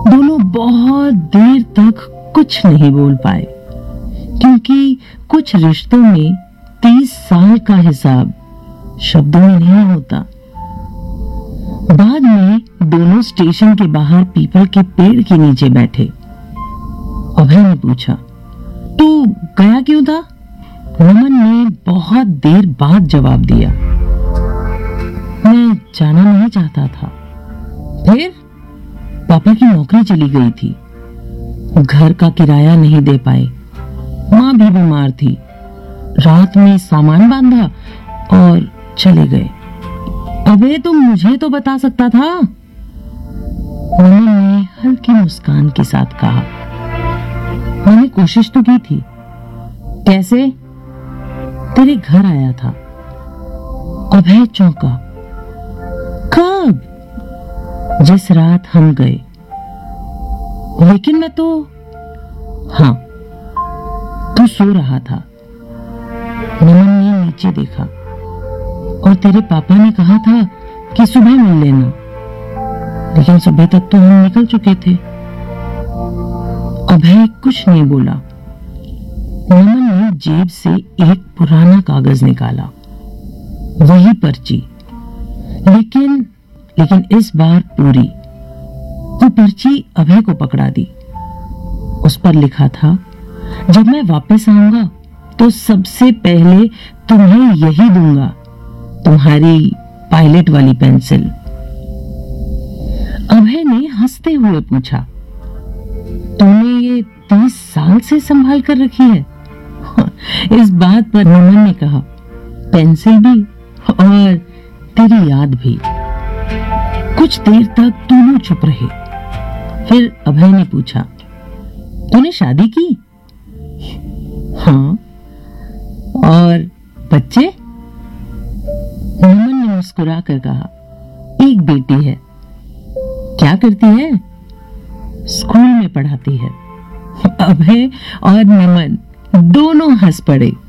दोनों बहुत देर तक कुछ नहीं बोल पाए, क्योंकि कुछ रिश्तों में 30 साल का हिसाब शब्दों में नहीं होता। बाद में दोनों स्टेशन के बाहर पीपल के पेड़ के नीचे बैठे। अभय ने पूछा, तू गया क्यों था? नमन ने बहुत देर बाद जवाब दिया, मैं जाना नहीं चाहता था। फिर? पापा की नौकरी चली गई थी, घर का किराया नहीं दे पाए, माँ भी बीमार थी, रात में सामान बांधा और चले गए। अबे तुम मुझे तो बता सकता था। नमन ने हल्की मुस्कान के साथ कहा, मैंने कोशिश तो की थी। कैसे? तेरे घर आया था। अभय चौंका। कब? जिस रात हम गए। लेकिन मैं तो... हाँ, तू सो रहा था। नमन ने नीचे देखा और तेरे पापा ने कहा था कि सुबह मिल लेना, लेकिन सुबह तक तो हम निकल चुके थे। अभय कुछ नहीं बोला। नमन ने जेब से एक पुराना कागज निकाला, वही पर्ची, लेकिन इस बार पूरी। वो पर्ची अभय को पकड़ा दी। उस पर लिखा था, जब मैं वापस आऊंगा तो सबसे पहले तुम्हें यही दूंगा, तुम्हारी पायलट वाली पेंसिल। अभय ने हंसते हुए पूछा, तूने ये 30 साल से संभाल कर रखी है? इस बात पर नमन ने कहा, पेंसिल भी और तेरी याद भी। कुछ देर तक दोनों चुप रहे। फिर अभय ने पूछा, तूने शादी की? हाँ। और बच्चे? नमन ने मुस्कुरा कर कहा, एक बेटी है। क्या करती है? स्कूल में पढ़ाती है। अभय और नमन दोनों हंस पड़े।